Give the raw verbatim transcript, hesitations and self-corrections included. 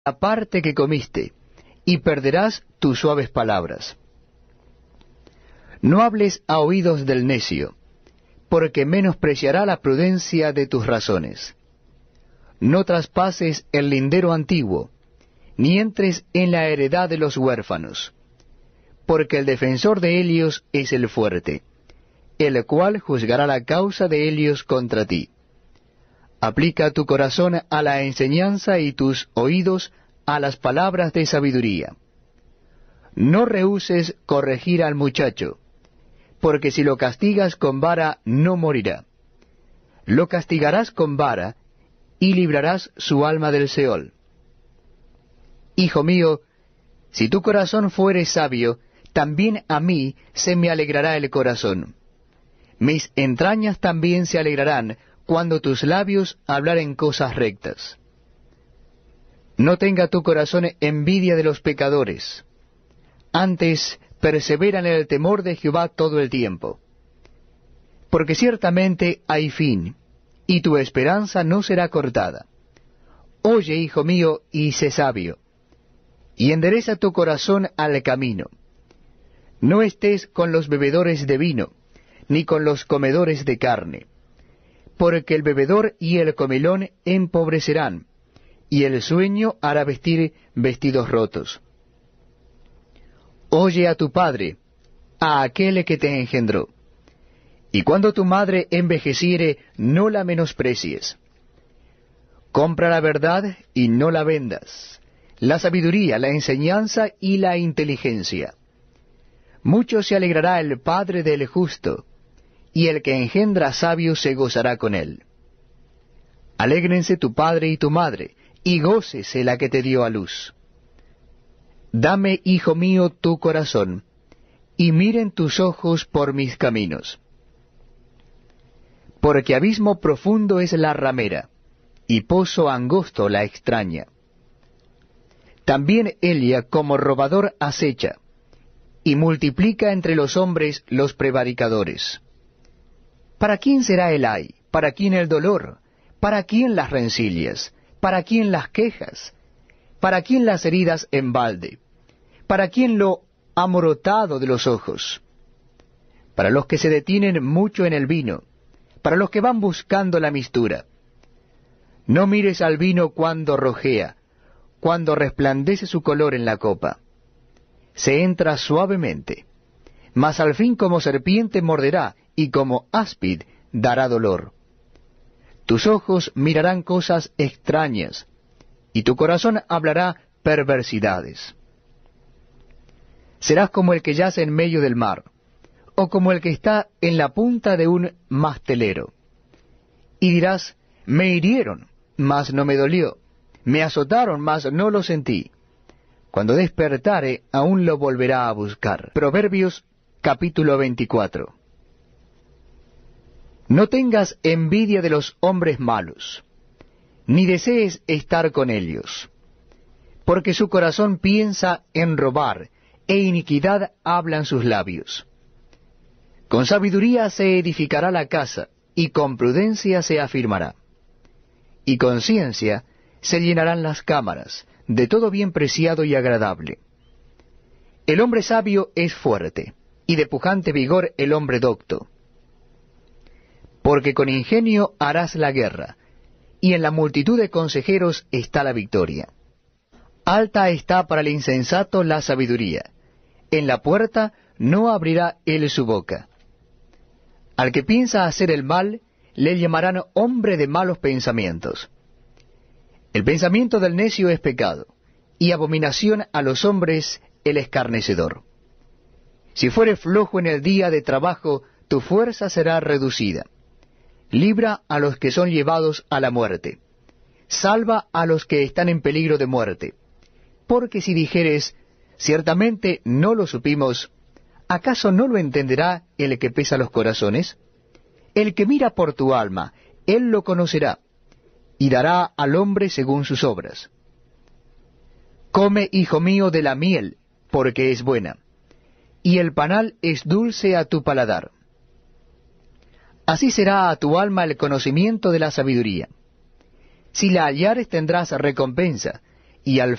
la parte que comiste, y perderás tus suaves palabras. No hables a oídos del necio, porque menospreciará la prudencia de tus razones. No traspases el lindero antiguo, ni entres en la heredad de los huérfanos, porque el defensor de ellos es el fuerte, el cual juzgará la causa de ellos contra ti. Aplica tu corazón a la enseñanza y tus oídos a las palabras de sabiduría. No rehuses corregir al muchacho, porque si lo castigas con vara no morirá. Lo castigarás con vara, y librarás su alma del Seol. Hijo mío, si tu corazón fuere sabio, también a mí se me alegrará el corazón. Mis entrañas también se alegrarán cuando tus labios hablaren cosas rectas. No tenga tu corazón envidia de los pecadores, antes persevera en el temor de Jehová todo el tiempo. Porque ciertamente hay fin, y tu esperanza no será cortada. Oye, hijo mío, y sé sabio, y endereza tu corazón al camino. No estés con los bebedores de vino, ni con los comedores de carne, porque el bebedor y el comilón empobrecerán, y el sueño hará vestir vestidos rotos. Oye a tu padre, a aquel que te engendró. Y cuando tu madre envejeciere, no la menosprecies. Compra la verdad y no la vendas, la sabiduría, la enseñanza y la inteligencia. Mucho se alegrará el padre del justo, y el que engendra sabio se gozará con él. Alégrense tu padre y tu madre, y gócese la que te dio a luz. Dame, hijo mío, tu corazón, y miren tus ojos por mis caminos. Porque abismo profundo es la ramera, y pozo angosto la extraña. También ella como robador acecha, y multiplica entre los hombres los prevaricadores. ¿Para quién será el ay? ¿Para quién el dolor? ¿Para quién las rencillas? ¿Para quién las quejas? ¿Para quién las heridas en balde? ¿Para quién lo amorotado de los ojos? Para los que se detienen mucho en el vino, para los que van buscando la mistura. No mires al vino cuando rojea, cuando resplandece su color en la copa. Se entra suavemente, mas al fin como serpiente morderá, y como áspid dará dolor. Tus ojos mirarán cosas extrañas, y tu corazón hablará perversidades. Serás como el que yace en medio del mar, o como el que está en la punta de un mastelero. Y dirás, me hirieron, mas no me dolió, me azotaron, mas no lo sentí. Cuando despertare, aún lo volverá a buscar. Proverbios capítulo veinticuatro. No tengas envidia de los hombres malos, ni desees estar con ellos, porque su corazón piensa en robar, e iniquidad hablan sus labios. Con sabiduría se edificará la casa, y con prudencia se afirmará. Y con ciencia se llenarán las cámaras, de todo bien preciado y agradable. El hombre sabio es fuerte, y de pujante vigor el hombre docto. Porque con ingenio harás la guerra, y en la multitud de consejeros está la victoria. Alta está para el insensato la sabiduría, en la puerta no abrirá él su boca. Al que piensa hacer el mal, le llamarán hombre de malos pensamientos. El pensamiento del necio es pecado, y abominación a los hombres el escarnecedor. Si fuere flojo en el día de trabajo, tu fuerza será reducida. Libra a los que son llevados a la muerte. Salva a los que están en peligro de muerte. Porque si dijeres, ciertamente no lo supimos, ¿acaso no lo entenderá el que pesa los corazones? El que mira por tu alma, él lo conocerá, y dará al hombre según sus obras. Come, hijo mío, de la miel, porque es buena, y el panal es dulce a tu paladar. Así será a tu alma el conocimiento de la sabiduría. Si la hallares tendrás recompensa, y al